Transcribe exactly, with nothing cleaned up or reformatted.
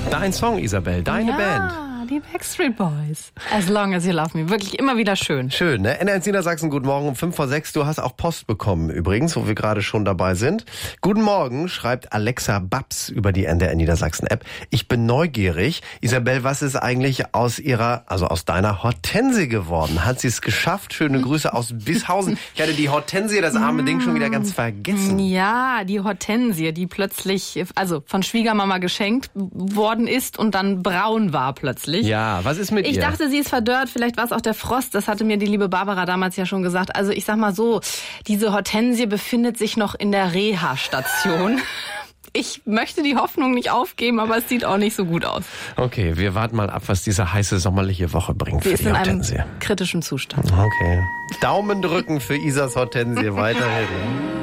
Dein Song, Isabel, deine ja, Band. Die Backstreet Boys. As long as you love me. Wirklich immer wieder schön. Schön, ne? N eins Niedersachsen, guten Morgen um fünf vor sechs. Du hast auch Post bekommen übrigens, wo wir gerade schon dabei sind. Guten Morgen, schreibt Alexa Babs über die N D R Niedersachsen App. Ich bin neugierig. Isabel, was ist eigentlich aus ihrer, also aus deiner Hortensie geworden? Hat sie es geschafft? Schöne Grüße aus Bishausen. Ich hatte die Hortensie, das arme Ding, schon wieder ganz vergessen. Ja, die Hortensie, die plötzlich, also von Schwiegermama geschenkt worden ist und dann braun war plötzlich. Ja, was ist mit ich ihr? Ich dachte, sie ist verdörrt, vielleicht war es auch der Frost, das hatte mir die liebe Barbara damals ja schon gesagt. Also ich sag mal so, diese Hortensie befindet sich noch in der Reha-Station. Ich möchte die Hoffnung nicht aufgeben, aber es sieht auch nicht so gut aus. Okay, wir warten mal ab, was diese heiße sommerliche Woche bringt sie für ist die in Hortensie. einem kritischen Zustand. Okay. Daumen drücken für Isas Hortensie weiterhin.